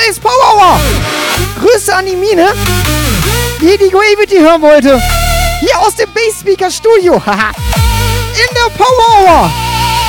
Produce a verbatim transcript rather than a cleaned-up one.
ist Power Hour. Grüße an die Mine, die die Gravity hören wollte. Hier aus dem Bass Speaker Studio. In der Power Hour.